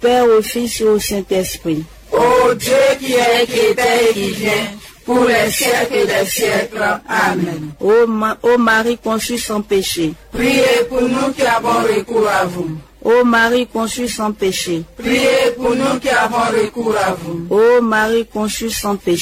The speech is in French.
Père, au Fils et au Saint-Esprit. Ô Dieu qui est, qui était et qui vient, pour les siècles des siècles. Amen. Ô Marie conçue sans péché. Priez pour nous qui avons recours à vous. Ô Marie conçue sans péché. Priez pour nous qui avons recours à vous. Ô Marie conçue sans péché.